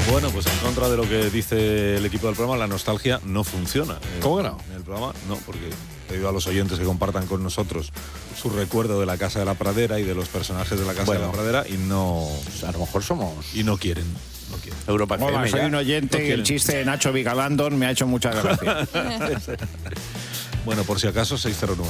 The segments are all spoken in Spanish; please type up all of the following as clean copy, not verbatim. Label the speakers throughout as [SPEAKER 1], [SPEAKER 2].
[SPEAKER 1] Bueno, pues en contra de lo que dice el equipo del programa, la nostalgia no funciona.
[SPEAKER 2] ¿Cómo que no?
[SPEAKER 1] En el programa no, porque he pedido a los oyentes que compartan con nosotros su recuerdo de la Casa de la Pradera y de los personajes de la Casa de la Pradera y no...
[SPEAKER 2] A lo mejor somos...
[SPEAKER 1] Y no quieren.
[SPEAKER 2] Europa FM.
[SPEAKER 3] Hola, soy un oyente y el chiste de Nacho Vigalandón me ha hecho mucha gracia.
[SPEAKER 1] Bueno, por si acaso, 609.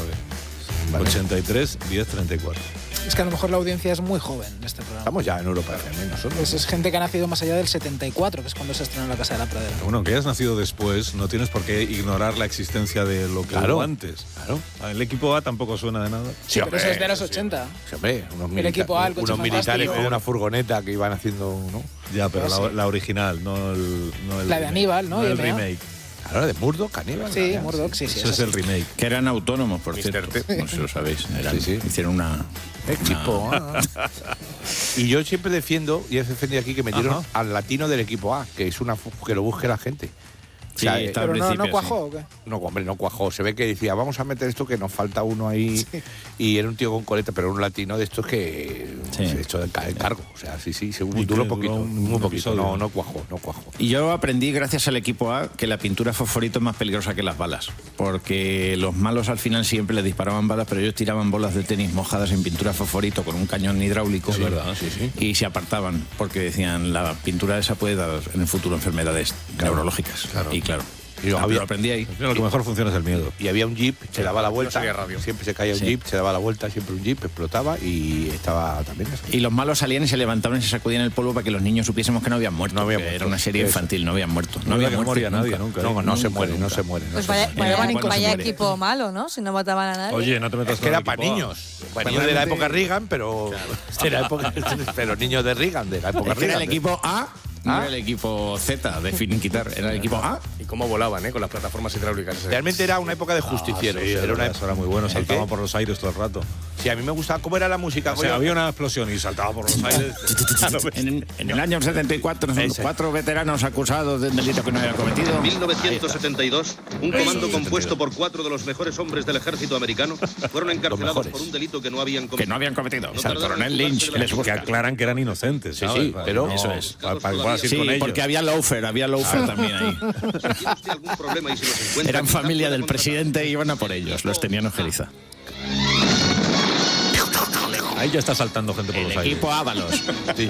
[SPEAKER 1] 83 10 34.
[SPEAKER 4] Es que a lo mejor la audiencia es muy joven en este programa.
[SPEAKER 2] Estamos ya en Europa FM nosotros.
[SPEAKER 4] Es gente que ha nacido más allá del 74, que es cuando se estrenó La Casa de la Pradera.
[SPEAKER 1] Bueno, que hayas nacido después, no tienes por qué ignorar la existencia de lo que hubo antes.
[SPEAKER 2] Claro.
[SPEAKER 1] El equipo A tampoco suena de nada.
[SPEAKER 2] Sí,
[SPEAKER 4] pero eso es de los 80.
[SPEAKER 2] Sí, hombre,
[SPEAKER 4] El equipo A, el coche
[SPEAKER 2] unos militares
[SPEAKER 4] fantástico.
[SPEAKER 2] con una furgoneta que iban haciendo, ¿no?
[SPEAKER 1] Ya, pero
[SPEAKER 4] Sí.
[SPEAKER 1] la original, no el
[SPEAKER 4] La de Aníbal, ¿no?
[SPEAKER 1] No el
[SPEAKER 4] YMA.
[SPEAKER 1] remake.
[SPEAKER 2] Claro, de Murdoch, Aníbal.
[SPEAKER 4] Sí, Murdoch, sí, sí.
[SPEAKER 1] Eso es el remake.
[SPEAKER 3] Que eran autónomos, por cierto. No sé si lo sabéis. Hicieron una...
[SPEAKER 2] Equipo A. Y yo siempre defiendo, y he defendido aquí, que me dieron al latino del equipo A, que es que lo busque la gente.
[SPEAKER 3] Sí, está al
[SPEAKER 4] Pero no
[SPEAKER 3] principio,
[SPEAKER 4] cuajó,
[SPEAKER 3] sí.
[SPEAKER 4] ¿o qué?
[SPEAKER 2] No, hombre, no cuajó. Se ve que decía, vamos a meter esto que nos falta uno ahí.
[SPEAKER 4] Sí.
[SPEAKER 2] Y era un tío con coleta, pero un latino de estos que
[SPEAKER 3] Sí.
[SPEAKER 2] se echó de cargo. O sea, sí, se
[SPEAKER 1] Y
[SPEAKER 2] duró
[SPEAKER 1] que
[SPEAKER 2] poquito.
[SPEAKER 1] duró un
[SPEAKER 2] Muy poquito.
[SPEAKER 1] episodio.
[SPEAKER 2] No cuajó.
[SPEAKER 3] Y yo aprendí, gracias al equipo A, que la pintura fosforito es más peligrosa que las balas. Porque los malos al final siempre les disparaban balas, pero ellos tiraban bolas de tenis mojadas en pintura fosforito con un cañón hidráulico.
[SPEAKER 1] Es verdad, sí.
[SPEAKER 3] Y se apartaban, porque decían, la pintura esa puede dar en el futuro enfermedades neurológicas.
[SPEAKER 2] claro.
[SPEAKER 3] Y claro,
[SPEAKER 2] Y yo
[SPEAKER 3] lo aprendí ahí.
[SPEAKER 1] Lo que mejor funciona es el miedo.
[SPEAKER 2] Y había un jeep, se daba la vuelta.
[SPEAKER 5] sería radio.
[SPEAKER 2] Siempre se caía un
[SPEAKER 3] Sí.
[SPEAKER 2] jeep, se daba la vuelta, siempre un jeep, explotaba y estaba también eso.
[SPEAKER 3] Y los malos salían y se levantaban y se sacudían el polvo para que los niños supiésemos que no habían muerto.
[SPEAKER 2] No habían
[SPEAKER 3] que
[SPEAKER 2] muerto.
[SPEAKER 3] Era una serie
[SPEAKER 2] Eso.
[SPEAKER 3] infantil, no habían muerto.
[SPEAKER 1] No
[SPEAKER 3] había
[SPEAKER 1] que no moría nadie nunca.
[SPEAKER 2] No se muere, no se muere.
[SPEAKER 6] Pues
[SPEAKER 2] no se
[SPEAKER 6] vaya,
[SPEAKER 2] muere.
[SPEAKER 6] vaya
[SPEAKER 3] muere.
[SPEAKER 6] equipo malo, ¿no? Si no mataban a nadie.
[SPEAKER 1] Oye, no te metas
[SPEAKER 2] Es
[SPEAKER 1] con
[SPEAKER 2] que era
[SPEAKER 1] el
[SPEAKER 2] para
[SPEAKER 1] equipo A.
[SPEAKER 2] niños. Para niños de la época Reagan, pero. Pero niños de Reagan, de la época
[SPEAKER 3] Es que era
[SPEAKER 2] Reagan.
[SPEAKER 3] el equipo A, no era el equipo Z de Finiquitar, era el equipo A.
[SPEAKER 5] Y cómo volaban, con las plataformas hidráulicas.
[SPEAKER 2] Realmente era una época de justicieros.
[SPEAKER 1] Sí,
[SPEAKER 2] era una
[SPEAKER 1] eso era muy bueno,
[SPEAKER 2] ¿El
[SPEAKER 1] saltaba
[SPEAKER 2] qué?
[SPEAKER 1] por los aires todo el rato.
[SPEAKER 2] Sí, a mí me gustaba cómo era la música.
[SPEAKER 1] O sea,
[SPEAKER 2] Goyo.
[SPEAKER 1] había una explosión y saltaba por los aires.
[SPEAKER 3] En el año 74,
[SPEAKER 2] Ese.
[SPEAKER 3] 4 veteranos acusados de un delito que no habían cometido.
[SPEAKER 7] 1972, un comando compuesto por 4 de los mejores hombres del ejército americano fueron encarcelados
[SPEAKER 2] mejores.
[SPEAKER 7] por un delito que no habían
[SPEAKER 3] Que
[SPEAKER 7] cometido.
[SPEAKER 3] no habían cometido.
[SPEAKER 7] No
[SPEAKER 3] O sea, el
[SPEAKER 7] tardaron en
[SPEAKER 3] coronel Lynch
[SPEAKER 7] ocuparse de
[SPEAKER 3] les
[SPEAKER 7] la
[SPEAKER 1] Que
[SPEAKER 3] busca.
[SPEAKER 1] aclaran que eran inocentes,
[SPEAKER 2] Sí,
[SPEAKER 1] ¿sabes?
[SPEAKER 2] sí,
[SPEAKER 1] Para
[SPEAKER 2] pero-
[SPEAKER 1] que
[SPEAKER 3] Eso es.
[SPEAKER 1] Para que puedas ir
[SPEAKER 3] Sí,
[SPEAKER 1] con ellos.
[SPEAKER 3] porque había Loafer también ahí.
[SPEAKER 7] Si tiene usted algún problema y si los encuentra,
[SPEAKER 3] Eran
[SPEAKER 7] quizá
[SPEAKER 3] familia
[SPEAKER 7] pueda
[SPEAKER 3] del
[SPEAKER 7] contratar-
[SPEAKER 3] presidente y iban a por ellos, los tenían ojeriza.
[SPEAKER 1] Ahí ya está saltando gente por
[SPEAKER 3] El
[SPEAKER 1] los aires.
[SPEAKER 3] equipo Ábalos.
[SPEAKER 2] Sí.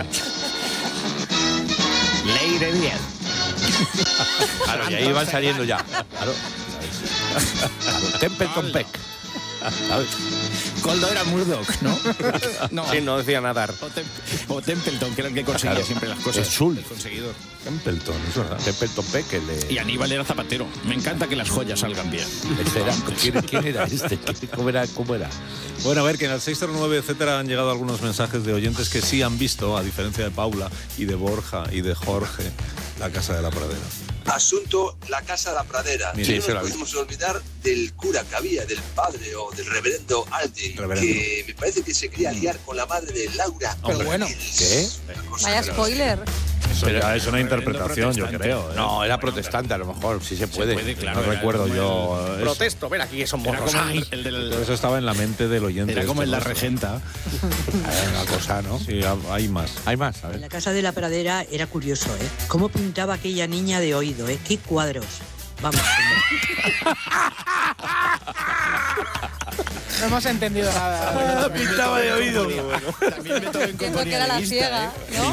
[SPEAKER 3] Ley de 10.
[SPEAKER 2] Claro, y ahí van saliendo ya. Claro. Templeton Peck. ¿Sabes?
[SPEAKER 3] Coldo era Murdoch, ¿no? No.
[SPEAKER 5] Sí, no decía nadar.
[SPEAKER 3] O Templeton, que era el que conseguía
[SPEAKER 2] Claro.
[SPEAKER 3] siempre las cosas.
[SPEAKER 2] Es Sul.
[SPEAKER 3] El conseguidor.
[SPEAKER 1] Templeton, es verdad.
[SPEAKER 2] Templeton Peck, el de.
[SPEAKER 3] Y Aníbal era zapatero. Me encanta que las joyas salgan bien.
[SPEAKER 2] Este era- ¿Quién era este? ¿Cómo era?
[SPEAKER 1] Bueno, a ver, que en el 609, etcétera, han llegado algunos mensajes de oyentes que sí han visto, a diferencia de Paula y de Borja y de Jorge, La Casa de la Pradera.
[SPEAKER 8] Asunto La Casa de la Pradera.
[SPEAKER 1] Sí,
[SPEAKER 8] no
[SPEAKER 2] se
[SPEAKER 8] nos
[SPEAKER 2] lo ha
[SPEAKER 8] podemos olvidar del cura que había, del padre o del reverendo Aldi,
[SPEAKER 1] Reverendo.
[SPEAKER 8] que me parece que se quería liar con la madre de Laura.
[SPEAKER 4] Pero bueno.
[SPEAKER 2] ¿Qué?
[SPEAKER 8] Una cosa
[SPEAKER 6] Vaya
[SPEAKER 8] pero-
[SPEAKER 6] spoiler.
[SPEAKER 1] Eso ya es una interpretación, yo creo. ¿eh?
[SPEAKER 2] No, era protestante a lo mejor, sí se puede.
[SPEAKER 3] claro.
[SPEAKER 1] No
[SPEAKER 3] era
[SPEAKER 1] recuerdo
[SPEAKER 3] como
[SPEAKER 1] yo.
[SPEAKER 3] el-
[SPEAKER 1] eso.
[SPEAKER 5] Protesto, ven aquí, que son
[SPEAKER 3] Era
[SPEAKER 5] morros.
[SPEAKER 3] como
[SPEAKER 5] Ay.
[SPEAKER 3] el del...
[SPEAKER 1] Pero eso estaba en la mente del oyente.
[SPEAKER 3] Era como
[SPEAKER 1] este,
[SPEAKER 3] en la
[SPEAKER 1] ¿no?
[SPEAKER 3] regenta.
[SPEAKER 2] Hay una cosa, ¿no?
[SPEAKER 1] Sí, hay más.
[SPEAKER 2] Hay más, a
[SPEAKER 9] En
[SPEAKER 2] ver.
[SPEAKER 9] la Casa de la Pradera era curioso, ¿eh? Cómo pintaba aquella niña de oído, ¿eh? Qué cuadros. Vamos.
[SPEAKER 4] No hemos entendido nada.
[SPEAKER 2] Pintaba de oído.
[SPEAKER 3] También me tomé en
[SPEAKER 6] Entiendo que era la ciega, ¿no?